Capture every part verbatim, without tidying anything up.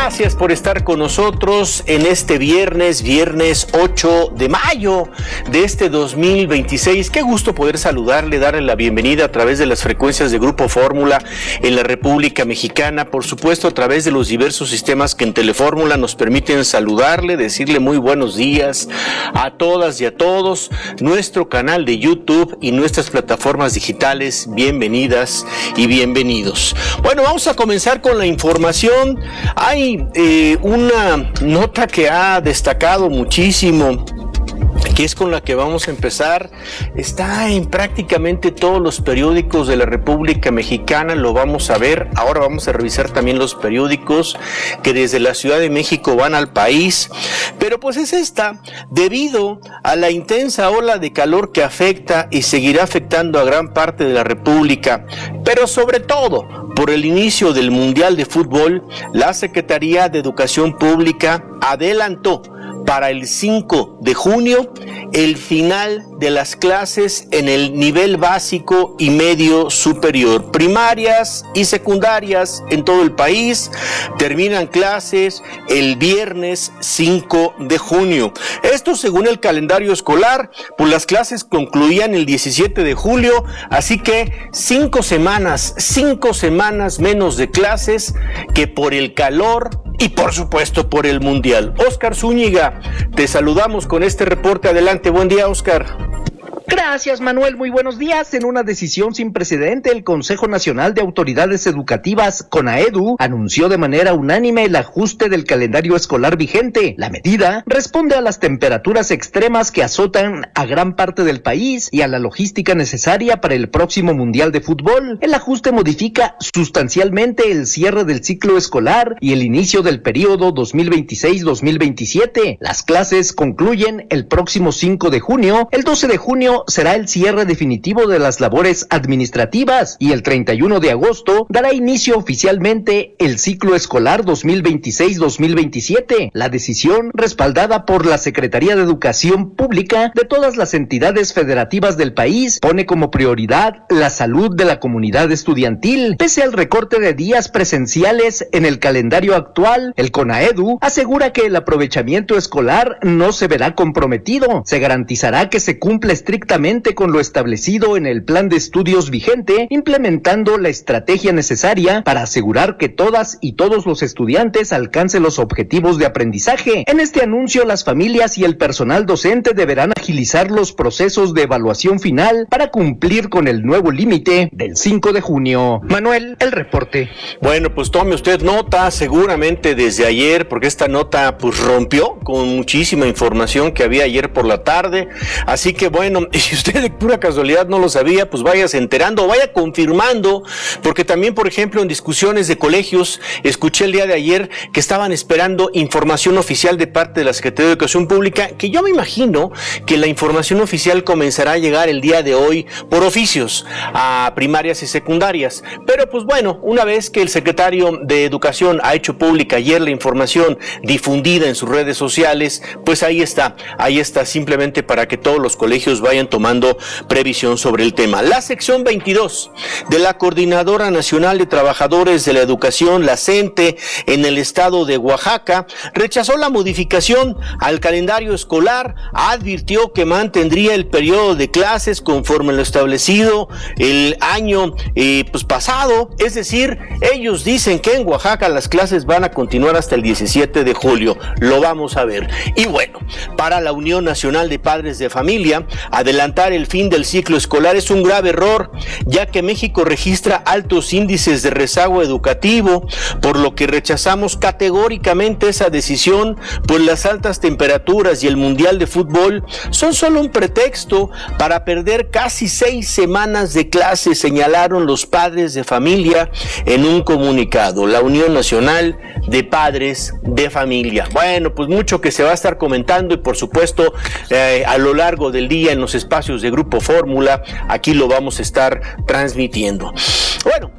Gracias por estar con nosotros en este viernes, viernes ocho de mayo de este dos mil veintiséis. Qué gusto poder saludarle, darle la bienvenida a través de las frecuencias de Grupo Fórmula en la República Mexicana, por supuesto a través de los diversos sistemas que en Telefórmula nos permiten saludarle, decirle muy buenos días a todas y a todos, nuestro canal de YouTube y nuestras plataformas digitales. Bienvenidas y bienvenidos. Bueno, vamos a comenzar con la información. Hay eh, una nota que ha destacado muchísimo, que es con la que vamos a empezar. Está en prácticamente todos los periódicos de la República Mexicana, lo vamos a ver. Ahora vamos a revisar también los periódicos que desde la Ciudad de México van al país. Pero pues es esta, debido a la intensa ola de calor que afecta y seguirá afectando a gran parte de la República, pero sobre todo por el inicio del Mundial de Fútbol, la Secretaría de Educación Pública adelantó para el cinco de junio el final de las clases en el nivel básico y medio superior. Primarias y secundarias en todo el país terminan clases el viernes cinco de junio. Esto según el calendario escolar, pues las clases concluían el diecisiete de julio, así que cinco semanas, cinco semanas menos de clases que por el calor y por supuesto por el Mundial. Óscar Zúñiga, te saludamos con este reporte. Adelante, buen día, Óscar. Gracias, Manuel. Muy buenos días. En una decisión sin precedente, el Consejo Nacional de Autoridades Educativas, CONAEDU, anunció de manera unánime el ajuste del calendario escolar vigente. La medida responde a las temperaturas extremas que azotan a gran parte del país y a la logística necesaria para el próximo Mundial de Fútbol. El ajuste modifica sustancialmente el cierre del ciclo escolar y el inicio del periodo dos mil veintiséis dos mil veintisiete. Las clases concluyen el próximo cinco de junio. El doce de junio será el cierre definitivo de las labores administrativas y el treinta y uno de agosto dará inicio oficialmente el ciclo escolar dos mil veintiséis dos mil veintisiete. La decisión, respaldada por la Secretaría de Educación Pública de todas las entidades federativas del país, pone como prioridad la salud de la comunidad estudiantil. Pese al recorte de días presenciales en el calendario actual, el CONAEDU asegura que el aprovechamiento escolar no se verá comprometido. Se garantizará que se cumpla estrictamente con lo establecido en el plan de estudios vigente, implementando la estrategia necesaria para asegurar que todas y todos los estudiantes alcancen los objetivos de aprendizaje. En este anuncio, las familias y el personal docente deberán agilizar los procesos de evaluación final para cumplir con el nuevo límite del cinco de junio. Manuel, el reporte. Bueno, pues tome usted nota, seguramente desde ayer, porque esta nota pues rompió con muchísima información que había ayer por la tarde, así que bueno, y si usted de pura casualidad no lo sabía, pues váyase enterando, vaya confirmando, porque también, por ejemplo, en discusiones de colegios, escuché el día de ayer que estaban esperando información oficial de parte de la Secretaría de Educación Pública, que yo me imagino que la información oficial comenzará a llegar el día de hoy por oficios a primarias y secundarias. Pero pues bueno, una vez que el secretario de Educación ha hecho pública ayer la información difundida en sus redes sociales, pues ahí está, ahí está, simplemente para que todos los colegios vayan tomando previsión sobre el tema. La sección veintidós de la Coordinadora Nacional de Trabajadores de la Educación, la CENTE, en el estado de Oaxaca, rechazó la modificación al calendario escolar, advirtió que mantendría el periodo de clases conforme lo establecido el año eh, pues pasado, es decir, ellos dicen que en Oaxaca las clases van a continuar hasta el diecisiete de julio, lo vamos a ver. Y bueno, para la Unión Nacional de Padres de Familia, adelantar el fin del ciclo escolar es un grave error, ya que México registra altos índices de rezago educativo, por lo que rechazamos categóricamente esa decisión, pues las altas temperaturas y el Mundial de Fútbol son solo un pretexto para perder casi seis semanas de clase, señalaron los padres de familia en un comunicado, la Unión Nacional de Padres de Familia. Bueno, pues mucho que se va a estar comentando y por supuesto eh, a lo largo del día en los espacios de Grupo Fórmula, aquí lo vamos a estar transmitiendo. Bueno,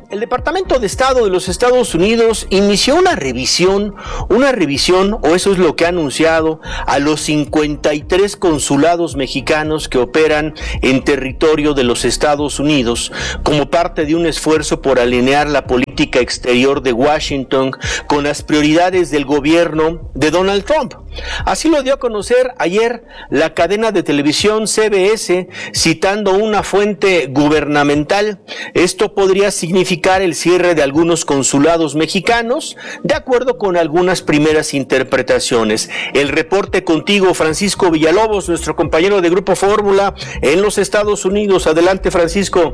el Departamento de Estado de los Estados Unidos inició una revisión, una revisión, o eso es lo que ha anunciado, a los cincuenta y tres consulados mexicanos que operan en territorio de los Estados Unidos como parte de un esfuerzo por alinear la política exterior de Washington con las prioridades del gobierno de Donald Trump. Así lo dio a conocer ayer la cadena de televisión C B S, citando una fuente gubernamental. Esto podría significar el cierre de algunos consulados mexicanos, de acuerdo con algunas primeras interpretaciones. El reporte contigo, Francisco Villalobos, nuestro compañero de Grupo Fórmula en los Estados Unidos. Adelante, Francisco.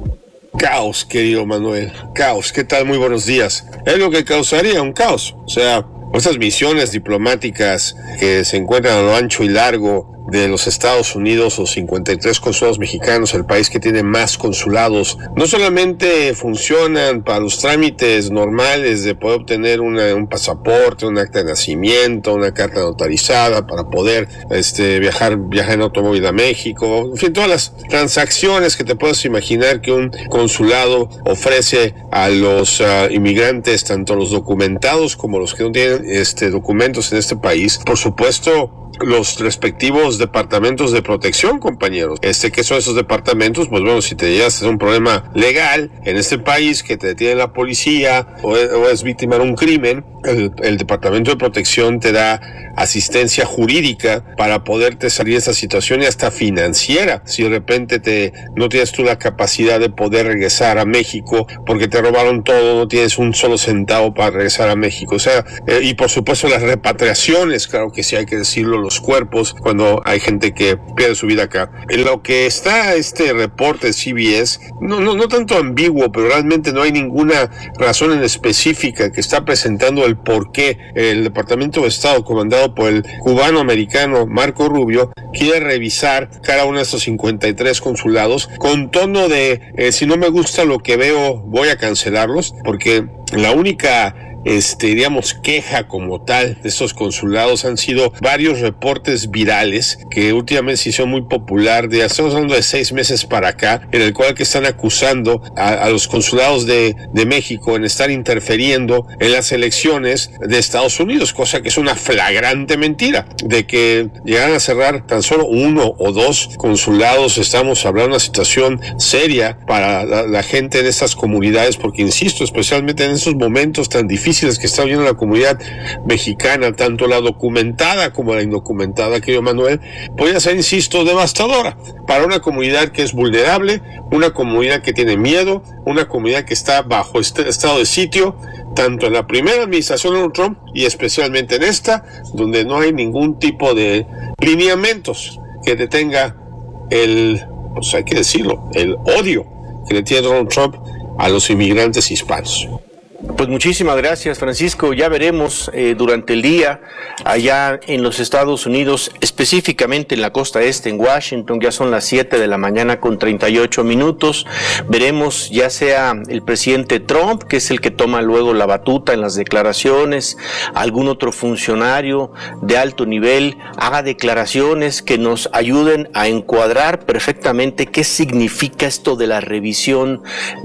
Caos, querido Manuel, caos. ¿Qué tal? Muy buenos días. Es lo que causaría un caos. O sea, esas misiones diplomáticas que se encuentran a lo ancho y largo de los Estados Unidos, o cincuenta y tres consulados mexicanos, el país que tiene más consulados, no solamente funcionan para los trámites normales de poder obtener una, un pasaporte, un acta de nacimiento, una carta notarizada para poder este, viajar, viajar en automóvil a México, en fin, todas las transacciones que te puedas imaginar que un consulado ofrece a los uh, inmigrantes, tanto los documentados como los que no tienen este, documentos en este país. Por supuesto, los respectivos departamentos de protección, compañeros. Este, ¿qué son esos departamentos? Pues bueno, si te llegas a un problema legal en este país, que te detiene la policía o es, o es víctima de un crimen, el, el departamento de protección te da asistencia jurídica para poderte salir de esa situación, y hasta financiera, si de repente te no tienes tú la capacidad de poder regresar a México porque te robaron todo, no tienes un solo centavo para regresar a México. O sea, eh, y por supuesto las repatriaciones, claro que sí hay que decirlo, los cuerpos, cuando hay gente que pierde su vida acá. En lo que está este reporte de C B S, no, no, no tanto ambiguo, pero realmente no hay ninguna razón en específica que está presentando el por qué el Departamento de Estado, comandado por el cubano-americano Marco Rubio, quiere revisar cada uno de estos cincuenta y tres consulados con tono de eh, si no me gusta lo que veo, voy a cancelarlos, porque la única Este, digamos, queja como tal de estos consulados han sido varios reportes virales que últimamente se hicieron muy popular, de, estamos hablando de seis meses para acá, en el cual que están acusando a, a los consulados de, de México en estar interfiriendo en las elecciones de Estados Unidos, cosa que es una flagrante mentira. De que llegaran a cerrar tan solo uno o dos consulados, estamos hablando de una situación seria para la, la gente de estas comunidades, porque insisto, especialmente en estos momentos tan difíciles que está viviendo la comunidad mexicana, tanto la documentada como la indocumentada, querido Manuel, podría ser, insisto, devastadora para una comunidad que es vulnerable, una comunidad que tiene miedo, una comunidad que está bajo este estado de sitio, tanto en la primera administración de Donald Trump y especialmente en esta, donde no hay ningún tipo de lineamientos que detenga el, pues hay que decirlo, el odio que le tiene Donald Trump a los inmigrantes hispanos. Pues muchísimas gracias, Francisco. Ya veremos eh, durante el día allá en los Estados Unidos, específicamente en la costa este, en Washington. Ya son las siete de la mañana con treinta y ocho minutos. Veremos ya sea el presidente Trump, que es el que toma luego la batuta en las declaraciones, algún otro funcionario de alto nivel haga declaraciones que nos ayuden a encuadrar perfectamente qué significa esto de la revisión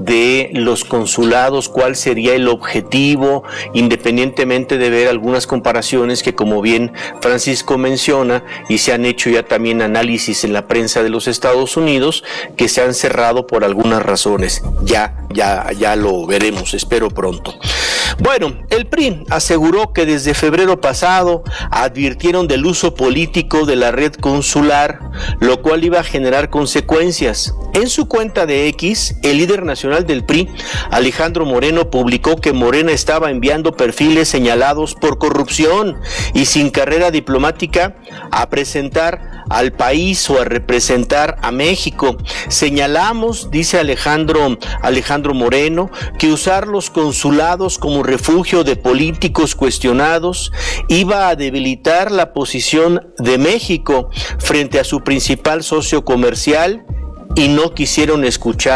de los consulados, cuál sería el objetivo, independientemente de ver algunas comparaciones que, como bien Francisco menciona, y se han hecho ya también análisis en la prensa de los Estados Unidos, que se han cerrado por algunas razones. Ya, ya, ya lo veremos, espero pronto. Bueno, el P R I aseguró que desde febrero pasado advirtieron del uso político de la red consular, lo cual iba a generar consecuencias. En su cuenta de X, el líder nacional del P R I, Alejandro Moreno, publicó que Morena estaba enviando perfiles señalados por corrupción y sin carrera diplomática a presentar al país o a representar a México. Señalamos, dice Alejandro, Alejandro Moreno, que usar los consulados como refugio de políticos cuestionados iba a debilitar la posición de México frente a su principal socio comercial, y no quisieron escuchar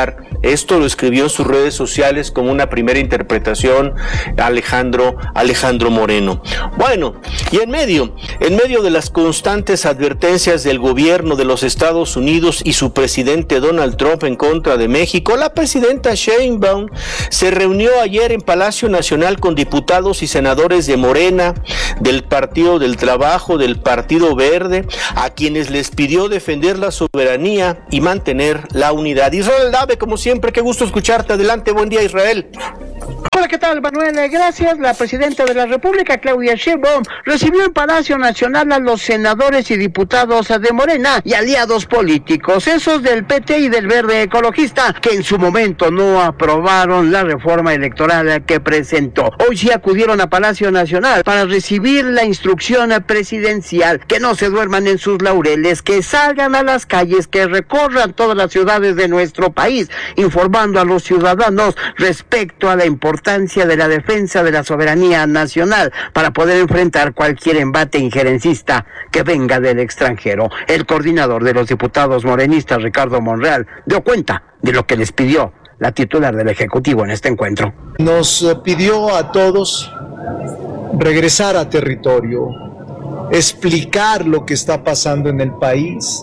Esto lo escribió en sus redes sociales como una primera interpretación Alejandro, Alejandro Moreno. Bueno, y en medio, en medio de las constantes advertencias del gobierno de los Estados Unidos y su presidente Donald Trump en contra de México, la presidenta Sheinbaum se reunió ayer en Palacio Nacional con diputados y senadores de Morena, del Partido del Trabajo, del Partido Verde, a quienes les pidió defender la soberanía y mantener la unidad. Israel Aldave, como siempre, qué gusto escucharte. Adelante, buen día, Israel. Hola, ¿qué tal, Manuel? Gracias. La presidenta de la República, Claudia Sheinbaum, recibió en Palacio Nacional a los senadores y diputados de Morena y aliados políticos, esos del P T y del Verde Ecologista, que en su momento no aprobaron la reforma electoral que presentó. Hoy sí acudieron a Palacio Nacional para recibir la instrucción presidencial, que no se duerman en sus laureles, que salgan a las calles, que recorran todas las ciudades de nuestro país, informando a los ciudadanos respecto a la importancia de la defensa de la soberanía nacional para poder enfrentar cualquier embate injerencista que venga del extranjero. El coordinador de los diputados morenistas, Ricardo Monreal, dio cuenta de lo que les pidió la titular del Ejecutivo en este encuentro. Nos pidió a todos regresar a territorio, explicar lo que está pasando en el país,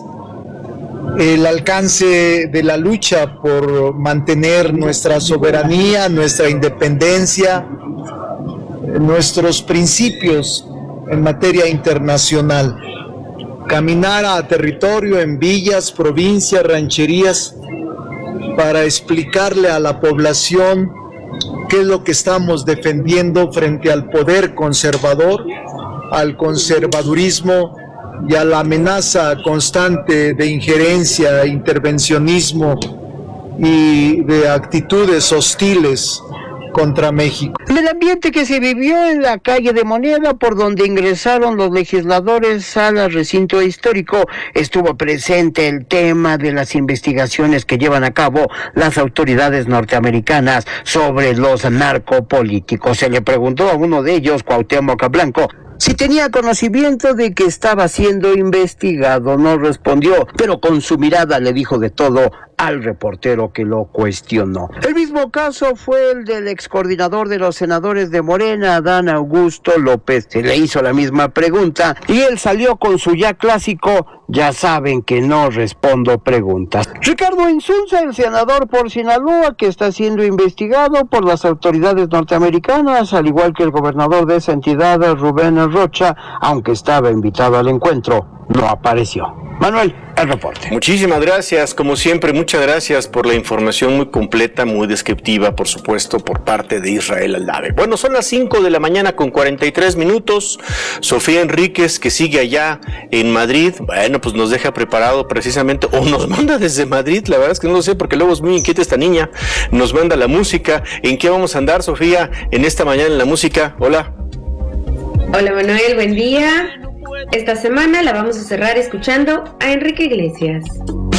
el alcance de la lucha por mantener nuestra soberanía, nuestra independencia, nuestros principios en materia internacional. Caminar a territorio en villas, provincias, rancherías, para explicarle a la población qué es lo que estamos defendiendo frente al poder conservador, al conservadurismo y a la amenaza constante de injerencia, intervencionismo y de actitudes hostiles contra México. El ambiente que se vivió en la calle de Moneda, por donde ingresaron los legisladores al recinto histórico, estuvo presente el tema de las investigaciones que llevan a cabo las autoridades norteamericanas sobre los narcopolíticos. Se le preguntó a uno de ellos, Cuauhtémoc Blanco, si tenía conocimiento de que estaba siendo investigado. No respondió, pero con su mirada le dijo de todo al reportero que lo cuestionó. El mismo caso fue el del excoordinador de los senadores de Morena, Adán Augusto López. Se le hizo la misma pregunta y él salió con su ya clásico: ya saben que no respondo preguntas. Ricardo Insulza, el senador por Sinaloa, que está siendo investigado por las autoridades norteamericanas, al igual que el gobernador de esa entidad, Rubén Rocha, aunque estaba invitado al encuentro, no apareció. Manuel, el reporte. Muchísimas gracias, como siempre, muchas gracias por la información muy completa, muy descriptiva, por supuesto, por parte de Israel Aldave. Bueno, son las cinco de la mañana con cuarenta y tres minutos. Sofía Enríquez, que sigue allá en Madrid, bueno, pues nos deja preparado precisamente, o nos manda desde Madrid, la verdad es que no lo sé, porque luego es muy inquieta esta niña, nos manda la música. ¿En qué vamos a andar, Sofía, en esta mañana en la música? Hola. Hola, Manuel, buen día. Esta semana la vamos a cerrar escuchando a Enrique Iglesias.